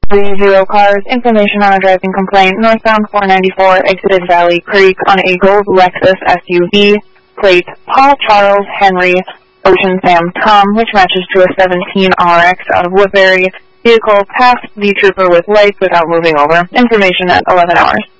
30 cars. Information on a driving complaint. Northbound 494 exited Valley Creek on a gold Lexus SUV. Plate Paul Charles Henry Ocean Sam Tom, which matches to a 17 RX out of Woodbury. Vehicle passed the trooper with lights without moving over. Information at 11 hours.